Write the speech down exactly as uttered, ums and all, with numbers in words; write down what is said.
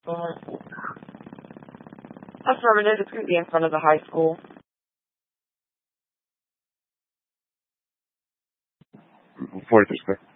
Uh, affirmative. It's going to be in front of the high school. forty percent.